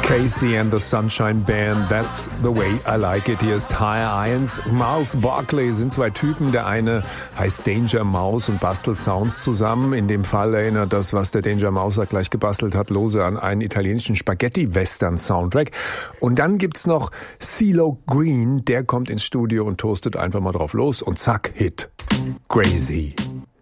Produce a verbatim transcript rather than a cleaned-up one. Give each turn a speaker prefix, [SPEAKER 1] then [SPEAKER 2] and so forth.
[SPEAKER 1] Casey and the Sunshine Band, that's the way I like it. Hier ist Tire Irons. Miles Barkley sind zwei Typen. Der eine heißt Danger Mouse und bastelt Sounds zusammen. In dem Fall erinnert das, was der Danger Mouse gleich gebastelt hat, lose an einen italienischen Spaghetti-Western-Soundtrack. Und dann gibt's noch CeeLo Green. Der kommt ins Studio und toastet einfach mal drauf los und zack, Hit. Crazy.